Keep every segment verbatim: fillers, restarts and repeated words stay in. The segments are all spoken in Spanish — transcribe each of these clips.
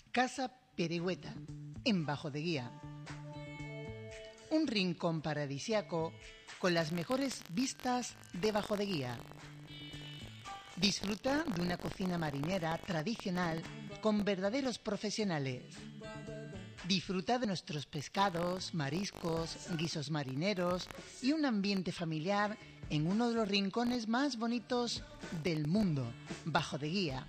Casa Perigüeta, en Bajo de Guía. Un rincón paradisiaco con las mejores vistas de Bajo de Guía. Disfruta de una cocina marinera tradicional con verdaderos profesionales. Disfruta de nuestros pescados, mariscos, guisos marineros y un ambiente familiar en uno de los rincones más bonitos del mundo, Bajo de Guía.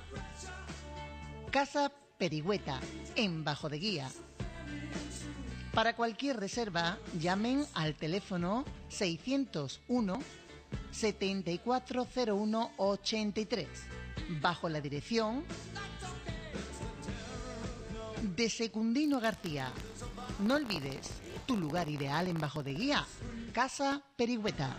Casa Perigüeta, en Bajo de Guía. Para cualquier reserva, llamen al teléfono seiscientos uno, setenta y cuatro cero uno, ochenta y tres, bajo la dirección de Secundino García. No olvides, tu lugar ideal en Bajo de Guía, Casa Perigüeta.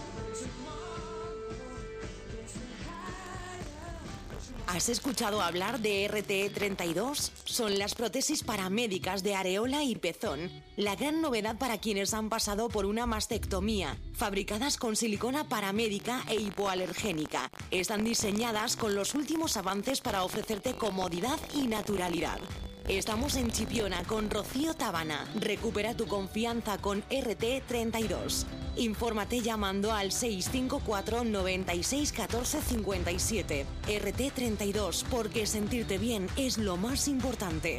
¿Has escuchado hablar de R T E treinta y dos? Son las prótesis paramédicas de areola y pezón. La gran novedad para quienes han pasado por una mastectomía. Fabricadas con silicona paramédica e hipoalergénica. Están diseñadas con los últimos avances para ofrecerte comodidad y naturalidad. Estamos en Chipiona con Rocío Tabana. Recupera tu confianza con R T E treinta y dos. Infórmate llamando al seis cinco cuatro, noventa y seis, catorce, cincuenta y siete. R T E treinta y dos, porque sentirte bien es lo más importante.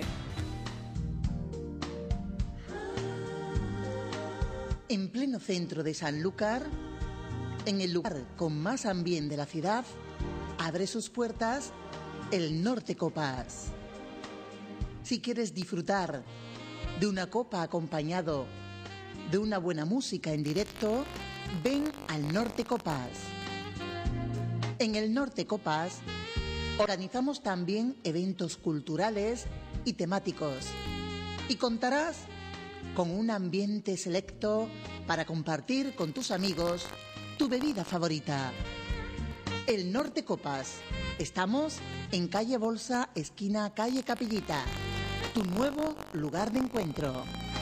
En pleno centro de Sanlúcar, en el lugar con más ambiente de la ciudad, abre sus puertas el Norte Copas. Si quieres disfrutar de una copa acompañado de una buena música en directo, ven al Norte Copas. En el Norte Copas organizamos también eventos culturales y temáticos y contarás con un ambiente selecto para compartir con tus amigos tu bebida favorita. El Norte Copas. Estamos en calle Bolsa, esquina calle Capillita. Tu nuevo lugar de encuentro.